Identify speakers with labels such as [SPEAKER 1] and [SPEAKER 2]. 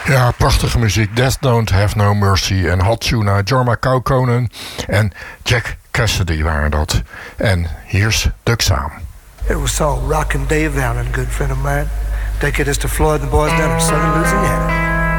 [SPEAKER 1] Ja, prachtige muziek. Death Don't Have No Mercy en Hatsuna, Jorma Kaukonen en Jack Cassidy waren dat. En hier is Duxam.
[SPEAKER 2] It was all Rockin' Dave Allen, a good friend of mine. Dedicated this to Floyd and the boys down in southern Louisiana.